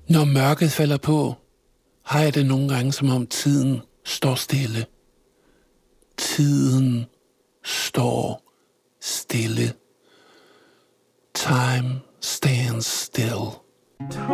Når mørket falder på, har jeg det nogle gange, som om tiden står stille. Tiden står stille. Time stands still.